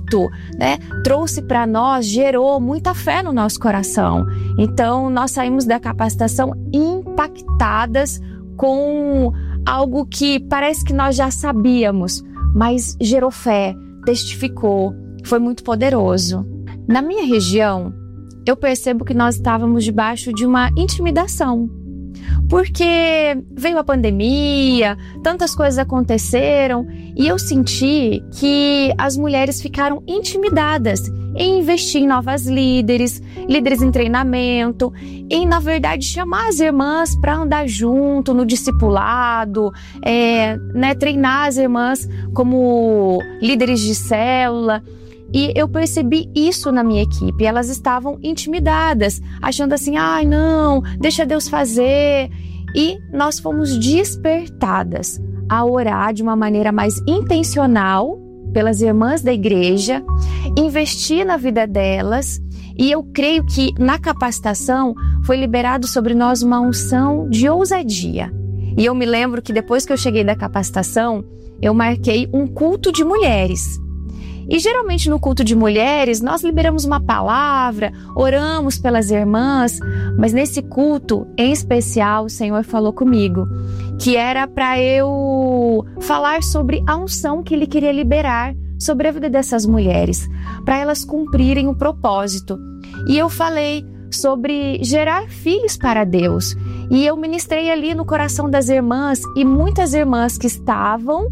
culto, né, trouxe para nós, gerou muita fé no nosso coração. Então, nós saímos da capacitação impactadas com algo que parece que nós já sabíamos, mas gerou fé, testificou, foi muito poderoso. Na minha região, eu percebo que nós estávamos debaixo de uma intimidação, porque veio a pandemia, tantas coisas aconteceram e eu senti que as mulheres ficaram intimidadas em investir em novas líderes em treinamento, em, na verdade, chamar as irmãs para andar junto no discipulado, treinar as irmãs como líderes de célula. E eu percebi isso na minha equipe. Elas estavam intimidadas, achando assim, não, deixa Deus fazer. E nós fomos despertadas a orar de uma maneira mais intencional pelas irmãs da igreja, investir na vida delas. E eu creio que na capacitação foi liberado sobre nós uma unção de ousadia. E eu me lembro que depois que eu cheguei da capacitação, eu marquei um culto de mulheres. E geralmente no culto de mulheres, nós liberamos uma palavra, oramos pelas irmãs, mas nesse culto, em especial, o Senhor falou comigo, que era para eu falar sobre a unção que Ele queria liberar sobre a vida dessas mulheres, para elas cumprirem o propósito. E eu falei sobre gerar filhos para Deus. E eu ministrei ali no coração das irmãs, e muitas irmãs que estavam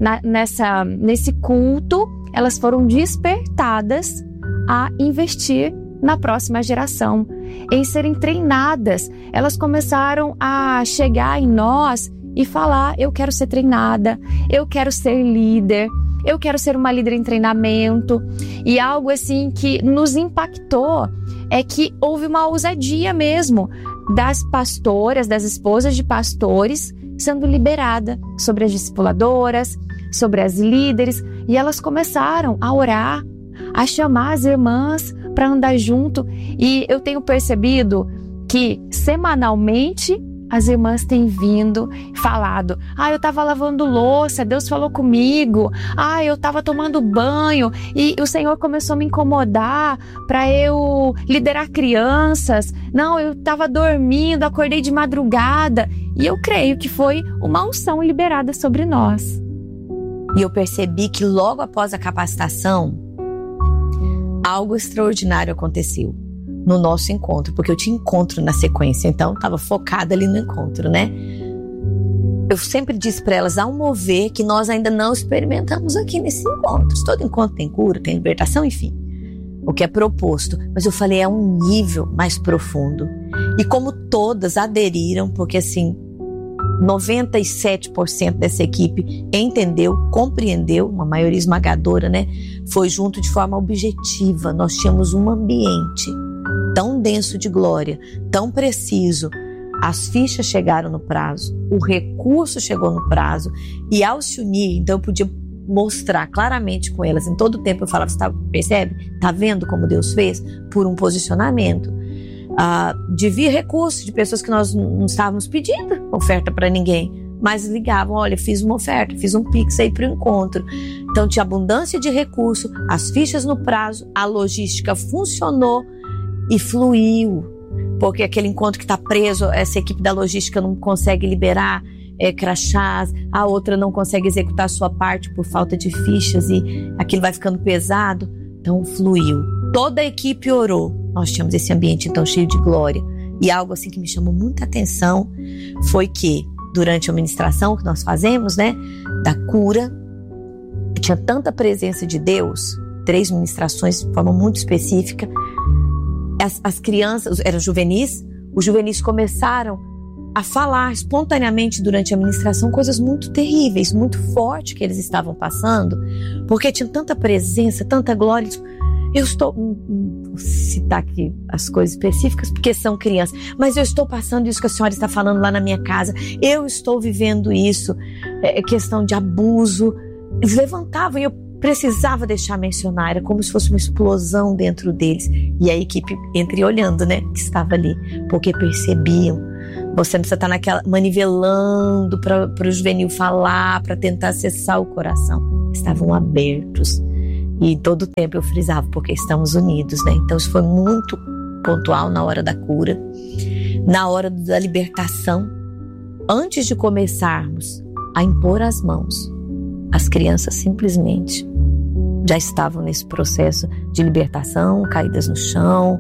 nesse culto, elas foram despertadas a investir na próxima geração, em serem treinadas. Elas começaram a chegar em nós e falar, eu quero ser treinada, eu quero ser líder, eu quero ser uma líder em treinamento. E algo assim que nos impactou é que houve uma ousadia mesmo das pastoras, das esposas de pastores, sendo liberada sobre as discipuladoras, sobre as líderes, e elas começaram a orar, a chamar as irmãs para andar junto. E eu tenho percebido que semanalmente as irmãs têm vindo e falado, eu estava lavando louça, Deus falou comigo, eu estava tomando banho e o Senhor começou a me incomodar para eu liderar crianças, eu estava dormindo, acordei de madrugada. E eu creio que foi uma unção liberada sobre nós. E eu percebi que logo após a capacitação, algo extraordinário aconteceu no nosso encontro, porque eu tinha encontro na sequência, então estava focada ali no encontro, né? Eu sempre disse para elas, há um mover que nós ainda não experimentamos aqui nesses encontros. Todo encontro tem cura, tem libertação, enfim, o que é proposto. Mas eu falei, é um nível mais profundo. E como todas aderiram, porque assim, 97% dessa equipe entendeu, compreendeu, uma maioria esmagadora, né? Foi junto de forma objetiva. Nós tínhamos um ambiente tão denso de glória, tão preciso. As fichas chegaram no prazo, o recurso chegou no prazo, e ao se unir, então eu podia mostrar claramente com elas, em todo o tempo eu falava, você percebe? Tá vendo como Deus fez? Por um posicionamento. De vir recursos de pessoas que nós não estávamos pedindo oferta para ninguém, mas ligavam, olha, fiz uma oferta, fiz um pix aí para o encontro. Então tinha abundância de recurso, as fichas no prazo, a logística funcionou e fluiu, porque aquele encontro que está preso, essa equipe da logística não consegue liberar crachás, a outra não consegue executar a sua parte por falta de fichas e aquilo vai ficando pesado, então fluiu. Toda a equipe orou. Nós tínhamos esse ambiente então cheio de glória. E algo assim que me chamou muita atenção foi que durante a ministração que nós fazemos, né, da cura, tinha tanta presença de Deus, 3 ministrações de forma muito específica. As crianças, eram juvenis, os juvenis começaram a falar espontaneamente durante a ministração coisas muito terríveis, muito fortes que eles estavam passando, porque tinha tanta presença, tanta glória. Eu estou, vou citar aqui as coisas específicas, porque são crianças, mas eu estou passando isso que a senhora está falando lá na minha casa, eu estou vivendo isso, questão de abuso. Eles levantavam e eu precisava deixar mencionar, era como se fosse uma explosão dentro deles, e a equipe olhando, né, que estava ali, porque percebiam. Você não precisa estar naquela manivelando para o juvenil falar, para tentar acessar o coração. Estavam abertos. E todo o tempo eu frisava, porque estamos unidos, né? Então isso foi muito pontual na hora da cura, na hora da libertação. Antes de começarmos a impor as mãos, as crianças simplesmente já estavam nesse processo de libertação, caídas no chão,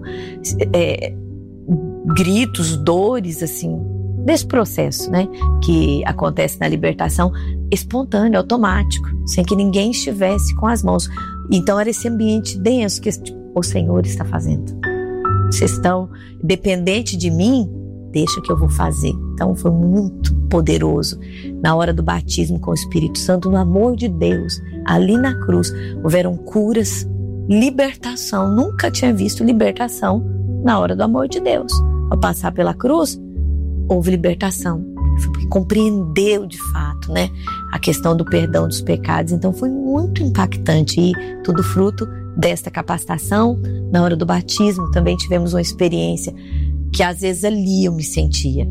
gritos, dores, assim, desse processo, né, que acontece na libertação, espontâneo, automático, sem que ninguém estivesse com as mãos. Então era esse ambiente denso que o Senhor está fazendo. Vocês estão dependentes de mim, deixa que eu vou fazer. Então foi muito poderoso. Na hora do batismo com o Espírito Santo, no amor de Deus, ali na cruz, houveram curas, libertação. Nunca tinha visto libertação na hora do amor de Deus. Ao passar pela cruz, houve libertação. Foi porque compreendeu de fato, né, a questão do perdão dos pecados. Então foi muito impactante e tudo fruto desta capacitação. Na hora do batismo também tivemos uma experiência que às vezes ali eu me sentia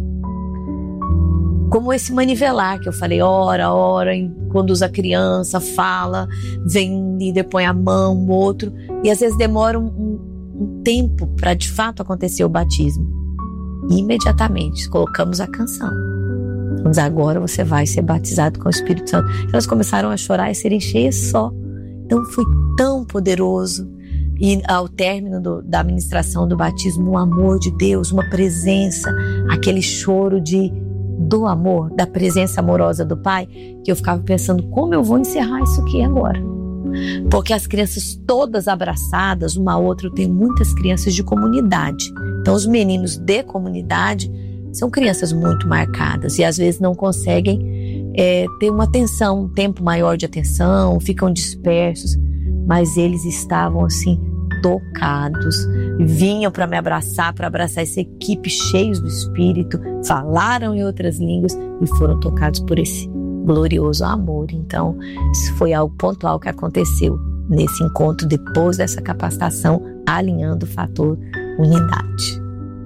como esse manivelar que eu falei, ora, conduz a criança, fala, vem líder, põe a mão, o outro, e às vezes demora um tempo para de fato acontecer o batismo. E imediatamente colocamos a canção. Mas agora você vai ser batizado com o Espírito Santo. Elas começaram a chorar e serem cheias só. Então foi tão poderoso. E ao término da administração do batismo, um amor de Deus, uma presença, aquele choro do amor, da presença amorosa do Pai, que eu ficava pensando, como eu vou encerrar isso aqui agora? Porque as crianças todas abraçadas, uma a outra, eu tenho muitas crianças de comunidade. Então os meninos de comunidade são crianças muito marcadas e às vezes não conseguem ter uma atenção, um tempo maior de atenção, ficam dispersos, mas eles estavam assim tocados, vinham para me abraçar, para abraçar essa equipe, cheios do Espírito, falaram em outras línguas e foram tocados por esse glorioso amor. Então isso foi algo pontual que aconteceu nesse encontro depois dessa capacitação, alinhando o fator unidade.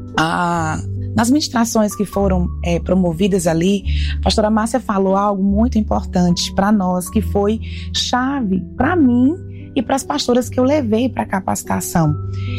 Nas ministrações que foram promovidas ali, a pastora Márcia falou algo muito importante para nós, que foi chave para mim e para as pastoras que eu levei para a capacitação.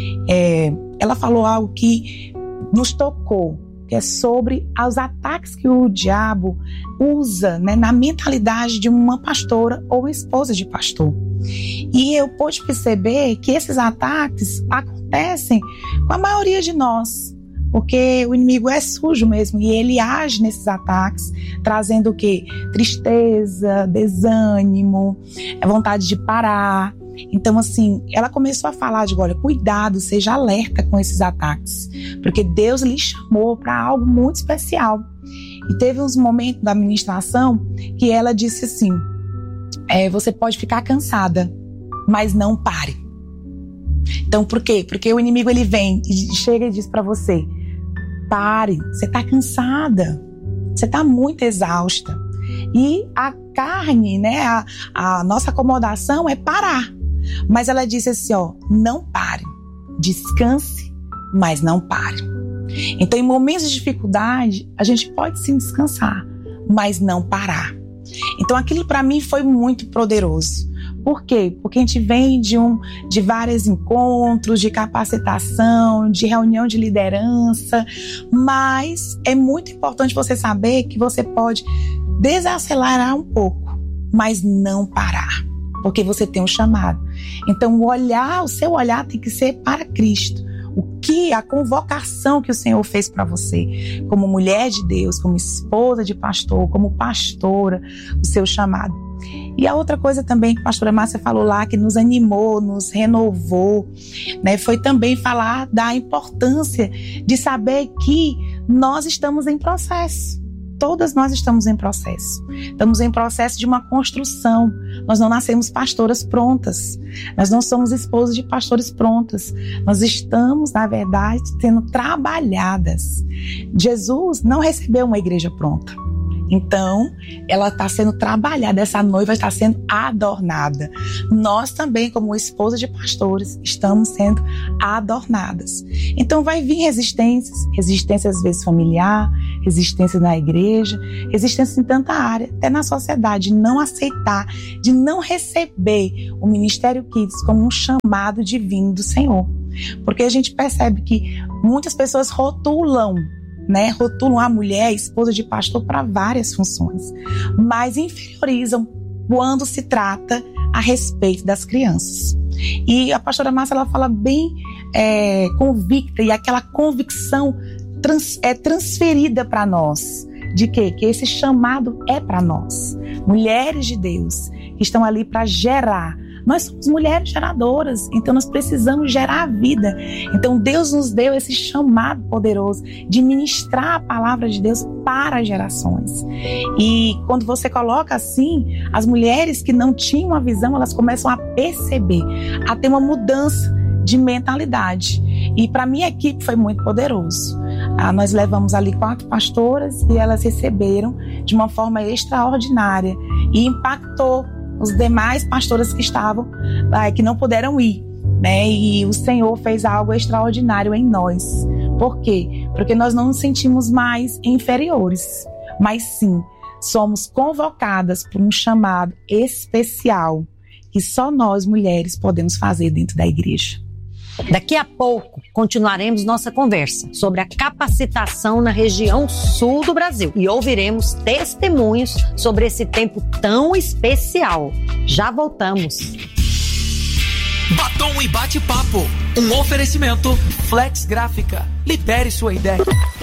Ela falou algo que nos tocou, que é sobre os ataques que o diabo usa, né, na mentalidade de uma pastora ou esposa de pastor. E eu pude perceber que esses ataques acontecem com a maioria de nós, porque o inimigo é sujo mesmo e ele age nesses ataques, trazendo o quê? Tristeza, desânimo, vontade de parar. Então, assim, ela começou a falar de, olha, cuidado, seja alerta com esses ataques, porque Deus lhe chamou para algo muito especial. E teve uns momentos da ministração que ela disse assim, você pode ficar cansada, mas não pare. Então, por quê? Porque o inimigo, ele vem e chega e diz para você, pare, você está cansada, você está muito exausta. E a carne, né, a nossa acomodação é parar. Mas ela disse assim, não pare, descanse, mas não pare. Então, em momentos de dificuldade, a gente pode sim descansar, mas não parar. Então, aquilo para mim foi muito poderoso. Por quê? Porque a gente vem de vários encontros, de capacitação, de reunião de liderança, mas é muito importante você saber que você pode desacelerar um pouco, mas não parar, porque você tem um chamado. Então o seu olhar tem que ser para Cristo. A convocação que o Senhor fez para você, como mulher de Deus, como esposa de pastor, como pastora, o seu chamado. E a outra coisa também que a pastora Márcia falou lá, que nos animou, nos renovou, né, foi também falar da importância de saber que nós estamos em processo. Todas nós estamos em processo. Estamos em processo de uma construção. Nós não nascemos pastoras prontas. Nós não somos esposas de pastores prontas. Nós estamos, na verdade, sendo trabalhadas. Jesus não recebeu uma igreja pronta. Então, ela está sendo trabalhada, essa noiva está sendo adornada. Nós também, como esposa de pastores, estamos sendo adornadas. Então, vai vir resistência às vezes familiar, resistência na igreja, resistência em tanta área, até na sociedade, de não aceitar, de não receber o Ministério Kids como um chamado divino do Senhor. Porque a gente percebe que muitas pessoas rotulam a mulher, a esposa de pastor, para várias funções, mas inferiorizam quando se trata a respeito das crianças. E a pastora Márcia, ela fala bem convicta, e aquela convicção é transferida para nós, de que esse chamado é para nós, mulheres de Deus, que estão ali para gerar. Nós somos mulheres geradoras, então nós precisamos gerar a vida. Então Deus nos deu esse chamado poderoso de ministrar a palavra de Deus para as gerações. E quando você coloca assim, as mulheres que não tinham a visão, elas começam a perceber, a ter uma mudança de mentalidade. E para minha equipe foi muito poderoso. Nós levamos ali 4 pastoras e elas receberam de uma forma extraordinária e impactou os demais pastoras que estavam, que não puderam ir, né? E o Senhor fez algo extraordinário em nós. Por quê? Porque nós não nos sentimos mais inferiores, mas sim, somos convocadas por um chamado especial que só nós, mulheres, podemos fazer dentro da igreja. Daqui a pouco, continuaremos nossa conversa sobre a capacitação na região sul do Brasil e ouviremos testemunhos sobre esse tempo tão especial. Já voltamos. Batom e bate-papo. Um oferecimento Flex Gráfica. Libere sua ideia.